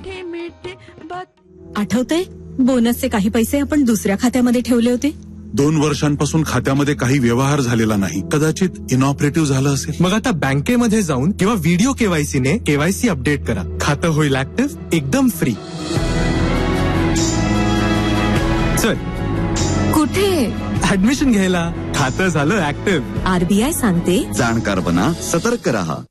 आठवतंय बोनसचे काही पैसे आपण दुसऱ्या खात्यामध्ये ठेवले होते. 2 वर्षांपासून खात्यामध्ये काही व्यवहार झालेला नाही. कदाचित इनऑपरेटिव्ह झालं असेल. मग आता बँकेमध्ये जाऊन किंवा व्हिडिओ केवायसी ने केवायसी अपडेट करा. खातं होईल ऍक्टिव्ह एकदम फ्री. चल कुठे? ऍडमिशन घ्यायला. खातं झालं ऍक्टिव्ह. RBI सांगते जाणकार बना, सतर्क रहा.